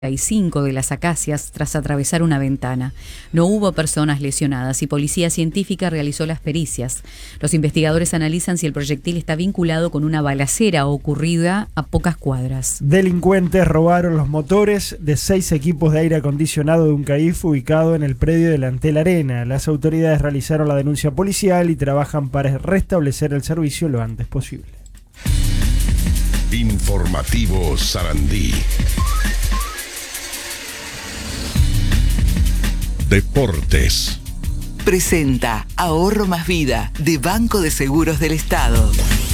de las Acacias tras atravesar una ventana. No hubo personas lesionadas y Policía Científica realizó las pericias. Los investigadores analizan si el proyectil está vinculado con una balacera ocurrida a pocas cuadras. Delincuentes robaron los motores de 6 equipos de aire acondicionado de un CAIF ubicado en el predio de la Antel Arena. Las autoridades realizaron la denuncia policial y trabajan para restablecer el servicio lo antes posible. Informativo Sarandí. Deportes. Presenta Ahorro Más Vida de Banco de Seguros del Estado.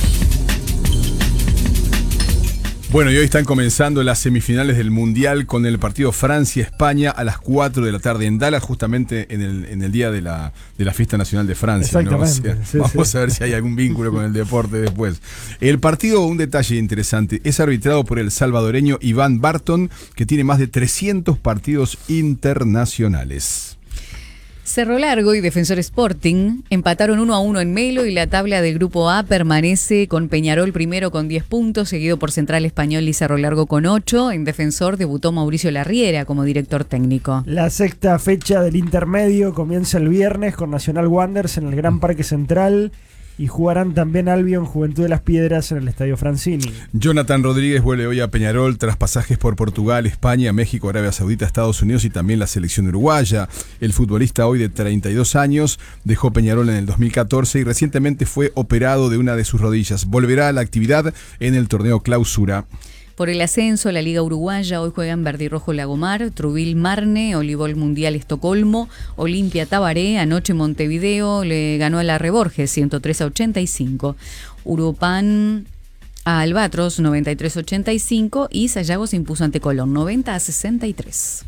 Bueno, y hoy están comenzando las semifinales del Mundial con el partido Francia-España a las 4 de la tarde en Dallas, justamente en el día de la Fiesta Nacional de Francia, ¿no? Exactamente. O sea, vamos a ver si hay algún vínculo con el deporte después. El partido, un detalle interesante, es arbitrado por el salvadoreño Iván Barton, que tiene más de 300 partidos internacionales. Cerro Largo y Defensor Sporting empataron 1-1 en Melo y la tabla del Grupo A permanece con Peñarol primero con 10 puntos, seguido por Central Español y Cerro Largo con 8. En Defensor debutó Mauricio Larriera como director técnico. La sexta fecha del intermedio comienza el viernes con Nacional Wanderers en el Gran Parque Central y jugarán también Albion Juventud de las Piedras en el Estadio Francini. Jonathan Rodríguez vuelve hoy a Peñarol tras pasajes por Portugal, España, México, Arabia Saudita, Estados Unidos y también la selección uruguaya. El futbolista hoy de 32 años dejó Peñarol en el 2014 y recientemente fue operado de una de sus rodillas. Volverá a la actividad en el torneo Clausura. Por el ascenso, la Liga Uruguaya hoy juegan Verde y Rojo Lagomar, Trubil Marne, Olivol Mundial Estocolmo, Olimpia Tabaré, anoche Montevideo le ganó a la Reborges 103-85, Urupan a Albatros 93-85 y Sayago se impuso ante Colón 90-63.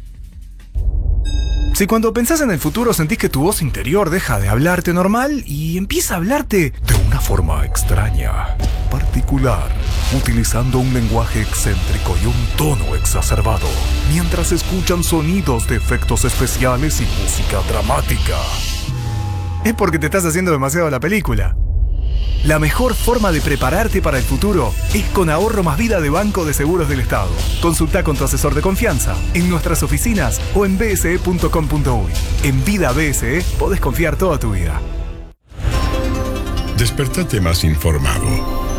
Si cuando pensás en el futuro sentís que tu voz interior deja de hablarte normal y empieza a hablarte de una forma extraña, particular, utilizando un lenguaje excéntrico y un tono exacerbado, mientras escuchan sonidos de efectos especiales y música dramática, es porque te estás haciendo demasiado la película. La mejor forma de prepararte para el futuro es con Ahorro Más Vida de Banco de Seguros del Estado. Consulta con tu asesor de confianza en nuestras oficinas o en bse.com.uy. En Vida BSE podés confiar toda tu vida. Despertate más informado.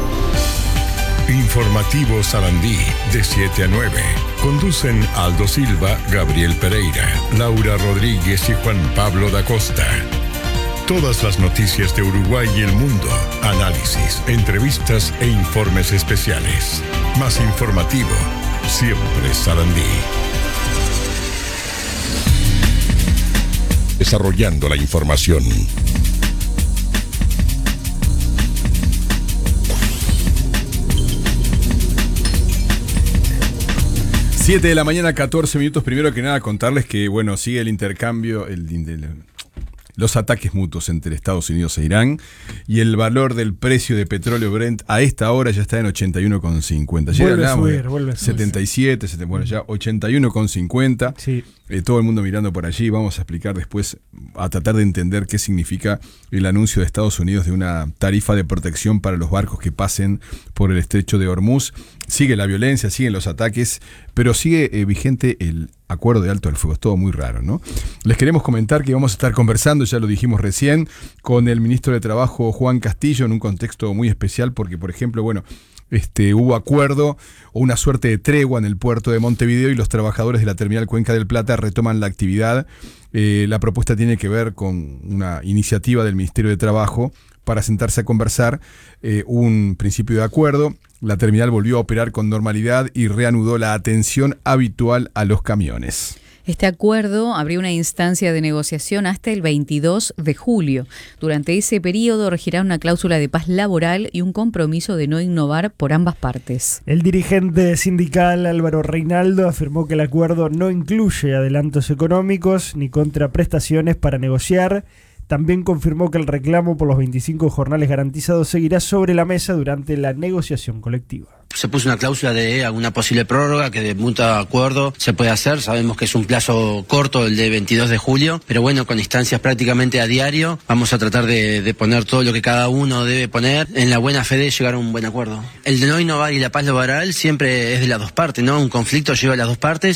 Informativo Sarandí, de 7 a 9. Conducen Aldo Silva, Gabriel Pereira, Laura Rodríguez y Juan Pablo da Costa. Todas las noticias de Uruguay y el mundo, análisis, entrevistas e informes especiales. Más informativo, siempre Sarandí. Desarrollando la información. Siete de la mañana, 14 minutos. Primero que nada, contarles que, bueno, sigue el intercambio, los ataques mutuos entre Estados Unidos e Irán, y el valor del precio de petróleo Brent a esta hora ya está en 81,50. Ayer hablábamos de 77, bueno, ya 81,50. Sí. Todo el mundo mirando por allí. Vamos a explicar después, a tratar de entender qué significa el anuncio de Estados Unidos de una tarifa de protección para los barcos que pasen por el estrecho de Hormuz. Sigue la violencia, siguen los ataques, pero sigue vigente el acuerdo de alto al fuego. Es todo muy raro, ¿no? Les queremos comentar que vamos a estar conversando, ya lo dijimos recién, con el ministro de Trabajo, Juan Castillo, en un contexto muy especial, porque, por ejemplo, bueno, hubo acuerdo o una suerte de tregua en el puerto de Montevideo y los trabajadores de la terminal Cuenca del Plata retoman la actividad. La propuesta tiene que ver con una iniciativa del Ministerio de Trabajo para sentarse a conversar, un principio de acuerdo. La terminal volvió a operar con normalidad y reanudó la atención habitual a los camiones. Este acuerdo abrió una instancia de negociación hasta el 22 de julio. Durante ese periodo regirá una cláusula de paz laboral y un compromiso de no innovar por ambas partes. El dirigente sindical Álvaro Reinaldo afirmó que el acuerdo no incluye adelantos económicos ni contraprestaciones para negociar. También confirmó que el reclamo por los 25 jornales garantizados seguirá sobre la mesa durante la negociación colectiva. Se puso una cláusula de alguna posible prórroga que de mutuo acuerdo se puede hacer. Sabemos que es un plazo corto el de 22 de julio, pero bueno, con instancias prácticamente a diario vamos a tratar de poner todo lo que cada uno debe poner en la buena fe de llegar a un buen acuerdo. El de no innovar y la paz laboral siempre es de las dos partes, ¿no? Un conflicto lleva a las dos partes